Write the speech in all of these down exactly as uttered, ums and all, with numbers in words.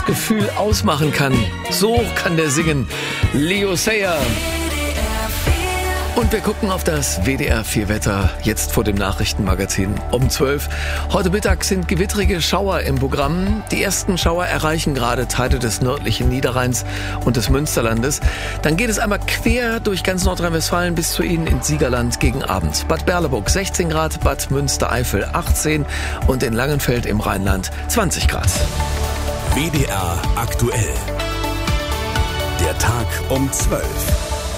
Gefühl ausmachen kann. So kann der singen. Leo Sayer. Und wir gucken auf das W D R vier Wetter, jetzt vor dem Nachrichtenmagazin um zwölf. Heute Mittag sind gewittrige Schauer im Programm. Die ersten Schauer erreichen gerade Teile des nördlichen Niederrheins und des Münsterlandes. Dann geht es einmal quer durch ganz Nordrhein-Westfalen bis zu Ihnen ins Siegerland gegen Abend. Bad Berleburg sechzehn Grad, Bad Münstereifel achtzehn und in Langenfeld im Rheinland zwanzig Grad. W D R aktuell. Der Tag um zwölf.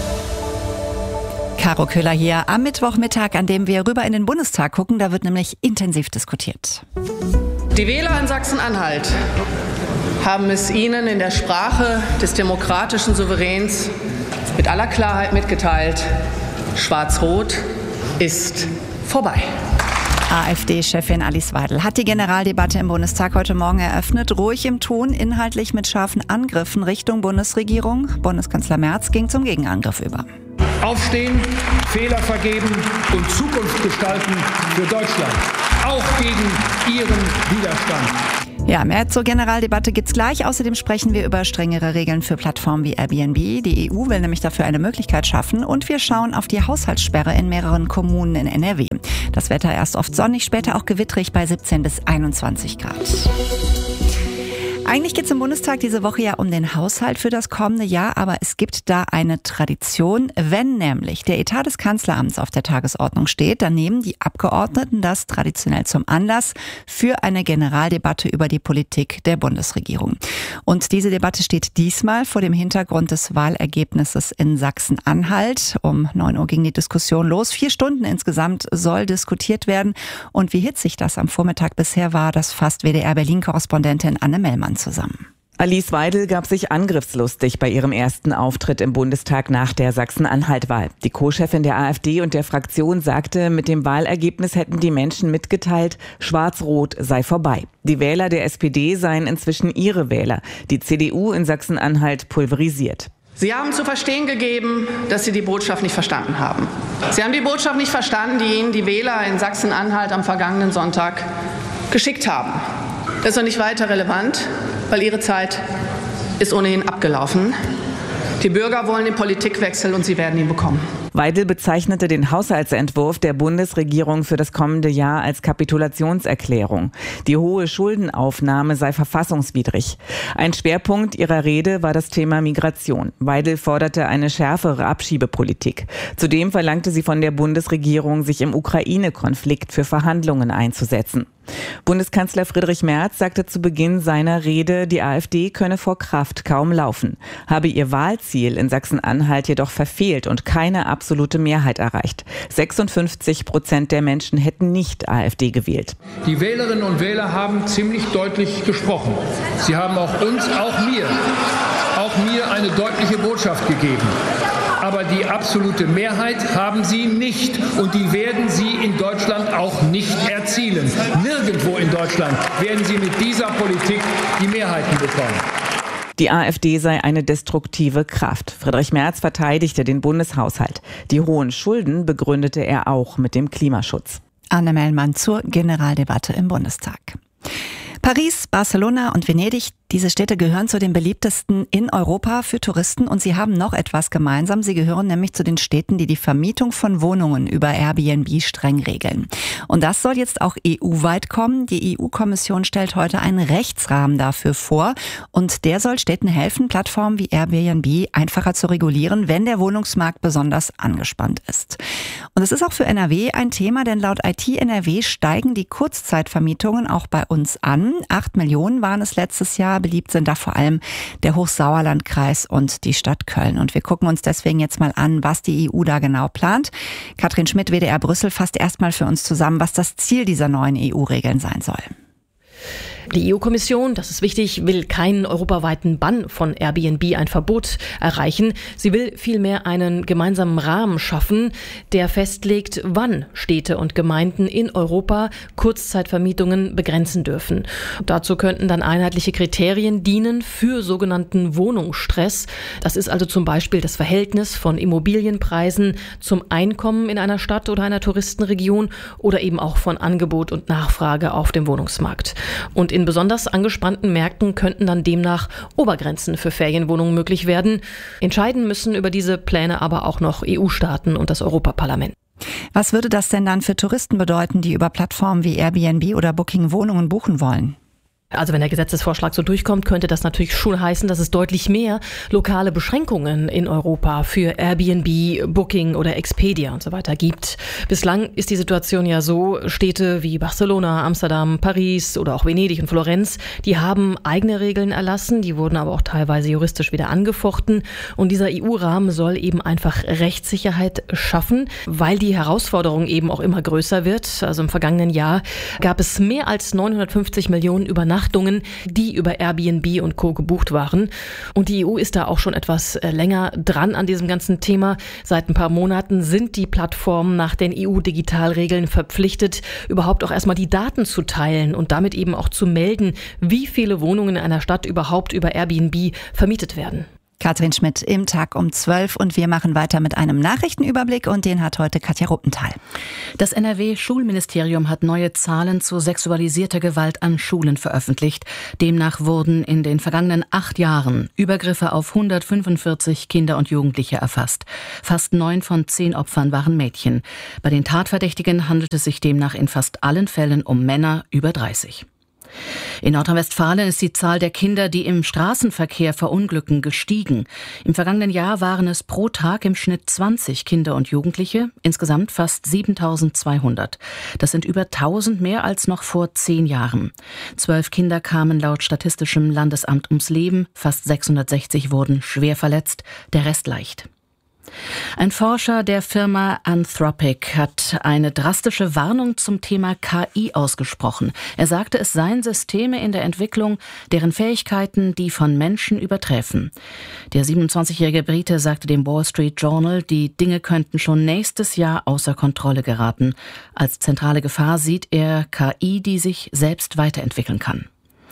Caro Köhler hier am Mittwochmittag, an dem wir rüber in den Bundestag gucken. Da wird nämlich intensiv diskutiert. Die Wähler in Sachsen-Anhalt haben es Ihnen in der Sprache des demokratischen Souveräns mit aller Klarheit mitgeteilt. Schwarz-Rot ist vorbei. AfD-Chefin Alice Weidel hat die Generaldebatte im Bundestag heute Morgen eröffnet. Ruhig im Ton, inhaltlich mit scharfen Angriffen Richtung Bundesregierung. Bundeskanzler Merz ging zum Gegenangriff über. Aufstehen, Fehler vergeben und Zukunft gestalten für Deutschland. Auch gegen Ihren Widerstand. Ja, mehr zur Generaldebatte gibt's gleich. Außerdem sprechen wir über strengere Regeln für Plattformen wie Airbnb. Die E U will nämlich dafür eine Möglichkeit schaffen. Und wir schauen auf die Haushaltssperre in mehreren Kommunen in N R W. Das Wetter erst oft sonnig, später auch gewittrig bei siebzehn bis einundzwanzig Grad. Eigentlich geht es im Bundestag diese Woche ja um den Haushalt für das kommende Jahr, aber es gibt da eine Tradition. Wenn nämlich der Etat des Kanzleramts auf der Tagesordnung steht, dann nehmen die Abgeordneten das traditionell zum Anlass für eine Generaldebatte über die Politik der Bundesregierung. Und diese Debatte steht diesmal vor dem Hintergrund des Wahlergebnisses in Sachsen-Anhalt. Um neun Uhr ging die Diskussion los. Vier Stunden insgesamt soll diskutiert werden. Und wie hitzig das am Vormittag bisher war, das fasst W D R-Berlin-Korrespondentin Anne Mellmann zusammen. Alice Weidel gab sich angriffslustig bei ihrem ersten Auftritt im Bundestag nach der Sachsen-Anhalt-Wahl. Die Co-Chefin der AfD und der Fraktion sagte, mit dem Wahlergebnis hätten die Menschen mitgeteilt, Schwarz-Rot sei vorbei. Die Wähler der S P D seien inzwischen ihre Wähler, die C D U in Sachsen-Anhalt pulverisiert. Sie haben zu verstehen gegeben, dass Sie die Botschaft nicht verstanden haben. Sie haben die Botschaft nicht verstanden, die Ihnen die Wähler in Sachsen-Anhalt am vergangenen Sonntag geschickt haben. Das ist noch nicht weiter relevant, weil Ihre Zeit ist ohnehin abgelaufen. Die Bürger wollen den Politikwechsel und sie werden ihn bekommen. Weidel bezeichnete den Haushaltsentwurf der Bundesregierung für das kommende Jahr als Kapitulationserklärung. Die hohe Schuldenaufnahme sei verfassungswidrig. Ein Schwerpunkt ihrer Rede war das Thema Migration. Weidel forderte eine schärfere Abschiebepolitik. Zudem verlangte sie von der Bundesregierung, sich im Ukraine-Konflikt für Verhandlungen einzusetzen. Bundeskanzler Friedrich Merz sagte zu Beginn seiner Rede, die AfD könne vor Kraft kaum laufen, habe ihr Wahlziel in Sachsen-Anhalt jedoch verfehlt und keine absolute Mehrheit erreicht. sechsundfünfzig Prozent der Menschen hätten nicht AfD gewählt. Die Wählerinnen und Wähler haben ziemlich deutlich gesprochen. Sie haben auch uns, auch mir, auch mir eine deutliche Botschaft gegeben. Aber die absolute Mehrheit haben sie nicht und die werden sie in Deutschland auch nicht erzielen. Nirgendwo in Deutschland werden sie mit dieser Politik die Mehrheiten bekommen. Die AfD sei eine destruktive Kraft. Friedrich Merz verteidigte den Bundeshaushalt. Die hohen Schulden begründete er auch mit dem Klimaschutz. Anne Mellmann zur Generaldebatte im Bundestag. Paris, Barcelona und Venedig, diese Städte gehören zu den beliebtesten in Europa für Touristen und sie haben noch etwas gemeinsam. Sie gehören nämlich zu den Städten, die die Vermietung von Wohnungen über Airbnb streng regeln. Und das soll jetzt auch E U-weit kommen. Die E U-Kommission stellt heute einen Rechtsrahmen dafür vor und der soll Städten helfen, Plattformen wie Airbnb einfacher zu regulieren, wenn der Wohnungsmarkt besonders angespannt ist. Und es ist auch für N R W ein Thema, denn laut I T N R W steigen die Kurzzeitvermietungen auch bei uns an. Acht Millionen waren es letztes Jahr. Beliebt sind da vor allem der Hochsauerlandkreis und die Stadt Köln. Und wir gucken uns deswegen jetzt mal an, was die E U da genau plant. Katrin Schmidt, W D R Brüssel, fasst erstmal für uns zusammen, was das Ziel dieser neuen E U-Regeln sein soll. Die E U-Kommission, das ist wichtig, will keinen europaweiten Bann von Airbnb, ein Verbot erreichen. Sie will vielmehr einen gemeinsamen Rahmen schaffen, der festlegt, wann Städte und Gemeinden in Europa Kurzzeitvermietungen begrenzen dürfen. Dazu könnten dann einheitliche Kriterien dienen für sogenannten Wohnungsstress. Das ist also zum Beispiel das Verhältnis von Immobilienpreisen zum Einkommen in einer Stadt oder einer Touristenregion oder eben auch von Angebot und Nachfrage auf dem Wohnungsmarkt. Und In besonders angespannten Märkten könnten dann demnach Obergrenzen für Ferienwohnungen möglich werden. Entscheiden müssen über diese Pläne aber auch noch E U-Staaten und das Europaparlament. Was würde das denn dann für Touristen bedeuten, die über Plattformen wie Airbnb oder Booking Wohnungen buchen wollen? Also wenn der Gesetzesvorschlag so durchkommt, könnte das natürlich schon heißen, dass es deutlich mehr lokale Beschränkungen in Europa für Airbnb, Booking oder Expedia und so weiter gibt. Bislang ist die Situation ja so, Städte wie Barcelona, Amsterdam, Paris oder auch Venedig und Florenz, die haben eigene Regeln erlassen, die wurden aber auch teilweise juristisch wieder angefochten. Und dieser E U-Rahmen soll eben einfach Rechtssicherheit schaffen, weil die Herausforderung eben auch immer größer wird. Also im vergangenen Jahr gab es mehr als neunhundertfünfzig Millionen Übernachtungen, die über Airbnb und Co. gebucht waren. Und die E U ist da auch schon etwas länger dran an diesem ganzen Thema. Seit ein paar Monaten sind die Plattformen nach den E U-Digitalregeln verpflichtet, überhaupt auch erstmal die Daten zu teilen und damit eben auch zu melden, wie viele Wohnungen in einer Stadt überhaupt über Airbnb vermietet werden. Katrin Schmidt im Tag um zwölf und wir machen weiter mit einem Nachrichtenüberblick und den hat heute Katja Ruppenthal. Das N R W-Schulministerium hat neue Zahlen zu sexualisierter Gewalt an Schulen veröffentlicht. Demnach wurden in den vergangenen acht Jahren Übergriffe auf hundertfünfundvierzig Kinder und Jugendliche erfasst. Fast neun von zehn Opfern waren Mädchen. Bei den Tatverdächtigen handelt es sich demnach in fast allen Fällen um Männer über dreißig. In Nordrhein-Westfalen ist die Zahl der Kinder, die im Straßenverkehr verunglücken, gestiegen. Im vergangenen Jahr waren es pro Tag im Schnitt zwanzig Kinder und Jugendliche, insgesamt fast siebentausendzweihundert. Das sind über tausend mehr als noch vor zehn Jahren. Zwölf Kinder kamen laut Statistischem Landesamt ums Leben, fast sechshundertsechzig wurden schwer verletzt, der Rest leicht. Ein Forscher der Firma Anthropic hat eine drastische Warnung zum Thema K I ausgesprochen. Er sagte, es seien Systeme in der Entwicklung, deren Fähigkeiten die von Menschen übertreffen. Der siebenundzwanzigjährige Brite sagte dem Wall Street Journal, die Dinge könnten schon nächstes Jahr außer Kontrolle geraten. Als zentrale Gefahr sieht er K I, die sich selbst weiterentwickeln kann.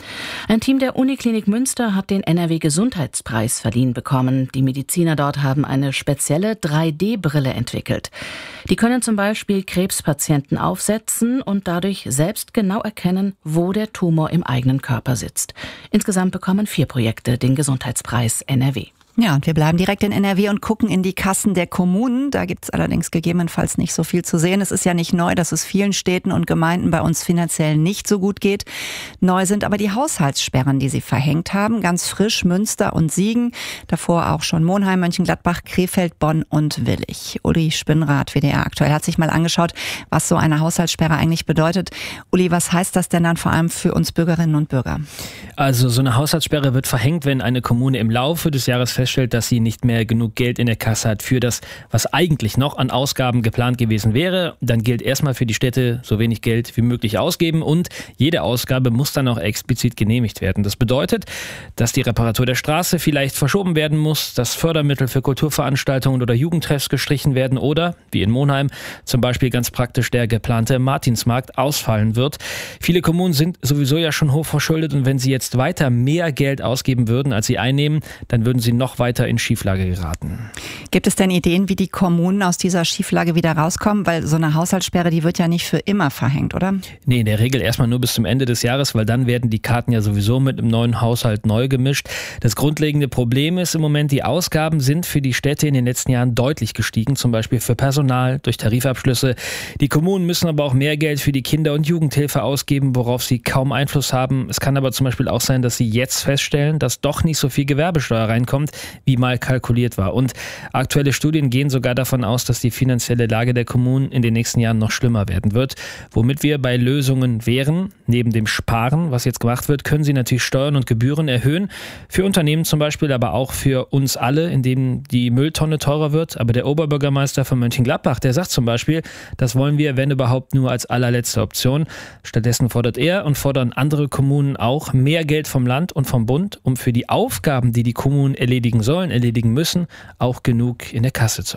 Ein Team der Uniklinik Münster hat den N R W-Gesundheitspreis verliehen bekommen. Die Mediziner dort haben eine spezielle drei D Brille entwickelt. Die können zum Beispiel Krebspatienten aufsetzen und dadurch selbst genau erkennen, wo der Tumor im eigenen Körper sitzt. Insgesamt bekommen vier Projekte den Gesundheitspreis N R W. Ja, und wir bleiben direkt in N R W und gucken in die Kassen der Kommunen. Da gibt's allerdings gegebenenfalls nicht so viel zu sehen. Es ist ja nicht neu, dass es vielen Städten und Gemeinden bei uns finanziell nicht so gut geht. Neu sind aber die Haushaltssperren, die sie verhängt haben. Ganz frisch Münster und Siegen. Davor auch schon Monheim, Mönchengladbach, Krefeld, Bonn und Willich. Uli Spinnrath, W D R aktuell, hat sich mal angeschaut, was so eine Haushaltssperre eigentlich bedeutet. Uli, was heißt das denn dann vor allem für uns Bürgerinnen und Bürger? Also so eine Haushaltssperre wird verhängt, wenn eine Kommune im Laufe des Jahres feststellt, dass sie nicht mehr genug Geld in der Kasse hat für das, was eigentlich noch an Ausgaben geplant gewesen wäre. Dann gilt erstmal für die Städte so wenig Geld wie möglich ausgeben und jede Ausgabe muss dann auch explizit genehmigt werden. Das bedeutet, dass die Reparatur der Straße vielleicht verschoben werden muss, dass Fördermittel für Kulturveranstaltungen oder Jugendtreffs gestrichen werden oder, wie in Monheim, zum Beispiel ganz praktisch der geplante Martinsmarkt ausfallen wird. Viele Kommunen sind sowieso ja schon hoch verschuldet und wenn sie jetzt weiter mehr Geld ausgeben würden, als sie einnehmen, dann würden sie noch weiter in Schieflage geraten. Gibt es denn Ideen, wie die Kommunen aus dieser Schieflage wieder rauskommen? Weil so eine Haushaltssperre, die wird ja nicht für immer verhängt, oder? Nee, in der Regel erstmal nur bis zum Ende des Jahres, weil dann werden die Karten ja sowieso mit einem neuen Haushalt neu gemischt. Das grundlegende Problem ist im Moment, die Ausgaben sind für die Städte in den letzten Jahren deutlich gestiegen, zum Beispiel für Personal, durch Tarifabschlüsse. Die Kommunen müssen aber auch mehr Geld für die Kinder- und Jugendhilfe ausgeben, worauf sie kaum Einfluss haben. Es kann aber zum Beispiel auch sein, dass sie jetzt feststellen, dass doch nicht so viel Gewerbesteuer reinkommt, wie mal kalkuliert war. Und aktuelle Studien gehen sogar davon aus, dass die finanzielle Lage der Kommunen in den nächsten Jahren noch schlimmer werden wird. Womit wir bei Lösungen wären, neben dem Sparen, was jetzt gemacht wird, können sie natürlich Steuern und Gebühren erhöhen. Für Unternehmen zum Beispiel, aber auch für uns alle, indem die Mülltonne teurer wird. Aber der Oberbürgermeister von Mönchengladbach, der sagt zum Beispiel, das wollen wir, wenn überhaupt, nur als allerletzte Option. Stattdessen fordert er und fordern andere Kommunen auch mehr Geld vom Land und vom Bund, um für die Aufgaben, die die Kommunen erledigen sollen, erledigen müssen, auch genug in der Kasse zu haben.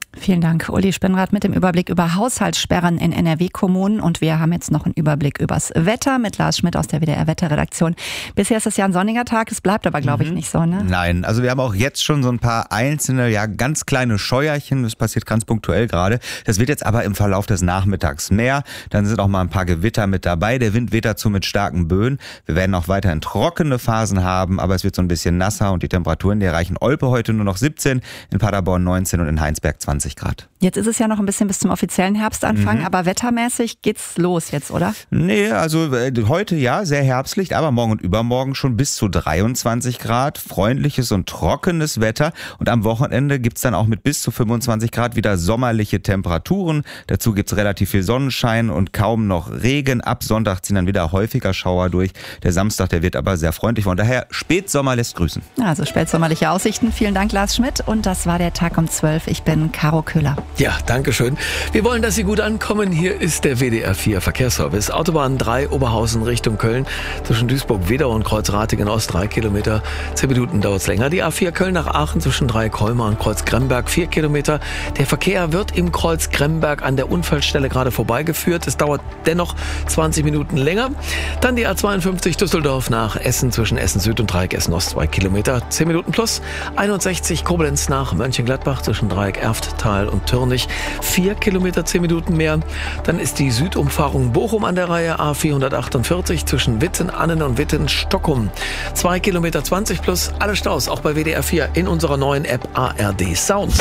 Vielen Dank, Uli Spinnrad mit dem Überblick über Haushaltssperren in N R W-Kommunen. Und wir haben jetzt noch einen Überblick übers Wetter mit Lars Schmidt aus der W D R-Wetterredaktion. Bisher ist es ja ein sonniger Tag, es bleibt aber, glaube ich, nicht so, ne? Nein, also wir haben auch jetzt schon so ein paar einzelne, ja ganz kleine Scheuerchen. Das passiert ganz punktuell gerade. Das wird jetzt aber im Verlauf des Nachmittags mehr. Dann sind auch mal ein paar Gewitter mit dabei. Der Wind weht dazu mit starken Böen. Wir werden auch weiterhin trockene Phasen haben, aber es wird so ein bisschen nasser und die Temperaturen, die erreichen Olpe heute nur noch siebzehn, in Paderborn neunzehn und in Heinsberg zwanzig Grad. Jetzt ist es ja noch ein bisschen bis zum offiziellen Herbstanfang, Mhm. aber wettermäßig geht's los jetzt, oder? Nee, also äh, heute ja, sehr herbstlich, aber morgen und übermorgen schon bis zu dreiundzwanzig Grad, freundliches und trockenes Wetter und am Wochenende gibt's dann auch mit bis zu fünfundzwanzig Grad wieder sommerliche Temperaturen. Dazu gibt's relativ viel Sonnenschein und kaum noch Regen. Ab Sonntag ziehen dann wieder häufiger Schauer durch. Der Samstag, der wird aber sehr freundlich, von daher Spätsommer lässt grüßen. Also spätsommerliche Aussichten. Vielen Dank, Lars Schmidt. Und das war der Tag um zwölf. Ich bin Caro Köhler. Ja, danke schön. Wir wollen, dass Sie gut ankommen. Hier ist der W D R vier Verkehrsservice. Autobahn drei Oberhausen Richtung Köln. Zwischen Duisburg-Wedau und Kreuz-Ratingen Ost drei Kilometer. Zehn Minuten dauert es länger. Die A vier Köln nach Aachen zwischen Dreieck-Holmer und Kreuz-Gremberg. Vier Kilometer. Der Verkehr wird im Kreuz-Gremberg an der Unfallstelle gerade vorbeigeführt. Es dauert dennoch zwanzig Minuten länger. Dann die A zweiundfünfzig Düsseldorf nach Essen zwischen Essen Süd und Dreieck Essen Ost. Zwei Kilometer. Zehn Minuten plus. einundsechzig Koblenz nach Mönchengladbach zwischen Dreieck Erfttal und Türnich. Vier Kilometer, zehn Minuten mehr. Dann ist die Südumfahrung Bochum an der Reihe. A vierhundertachtundvierzig zwischen Witten-Annen und Witten-Stockholm. Zwei Kilometer zwanzig plus. Alle Staus, auch bei W D R vier in unserer neuen App A R D Sounds.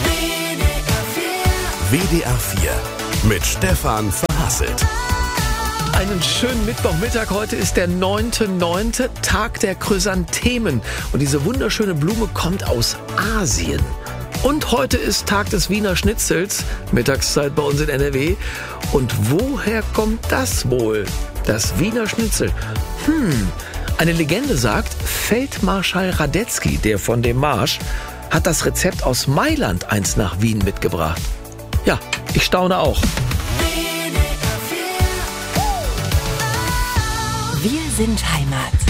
W D R vier mit Stefan Verhasselt. Einen schönen Mittwochmittag. Heute ist der neunte neunte Tag der Chrysanthemen. Und diese wunderschöne Blume kommt aus Asien. Und heute ist Tag des Wiener Schnitzels, Mittagszeit bei uns in N R W. Und woher kommt das wohl? Das Wiener Schnitzel. Hm, eine Legende sagt, Feldmarschall Radetzky, der von dem Marsch, hat das Rezept aus Mailand einst nach Wien mitgebracht. Ja, ich staune auch. Wir sind Heimat.